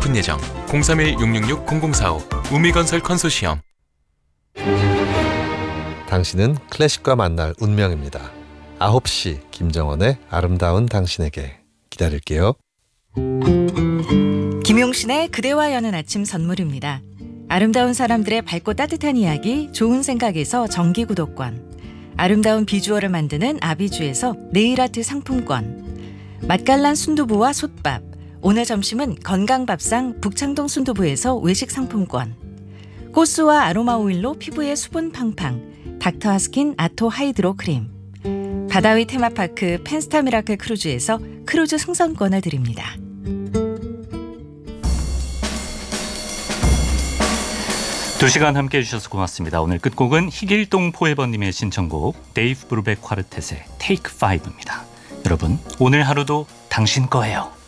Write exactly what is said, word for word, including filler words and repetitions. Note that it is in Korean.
오픈 예정. 공삼일 육육육 공공사오 우미건설 컨소시엄. 당신은 클래식과 만날 운명입니다. 아홉 시 김정원의 아름다운 당신에게 기다릴게요. 김용신의 그대와 여는 아침 선물입니다. 아름다운 사람들의 밝고 따뜻한 이야기 좋은 생각에서 정기 구독권, 아름다운 비주얼을 만드는 아비주에서 네일아트 상품권, 맛깔난 순두부와 솥밥, 오늘 점심은 건강밥상 북창동 순두부에서 외식 상품권, 꽃수와 아로마 오일로 피부에 수분 팡팡 닥터하스킨 아토 하이드로 크림, 바다위 테마파크 펜스타미라클 크루즈에서 크루즈 승선권을 드립니다. 두 시간 함께해 주셔서 고맙습니다. 오늘 끝곡은 희길동 포에버님의 신청곡 데이브 브루백 콰르텟의 테이크 파이브입니다. 여러분, 오늘 하루도 당신 거예요.